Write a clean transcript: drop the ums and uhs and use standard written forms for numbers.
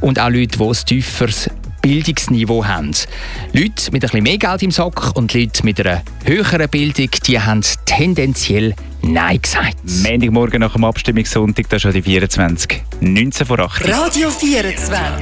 und auch Leute, die ein tieferes Bildungsniveau haben. Leute mit ein bisschen mehr Geld im Sack und Leute mit einer höheren Bildung, die haben tendenziell Nein gesagt. Montagmorgen nach dem Abstimmungssonntag, das ist schon die 24. 19 vor 8. Radio 24.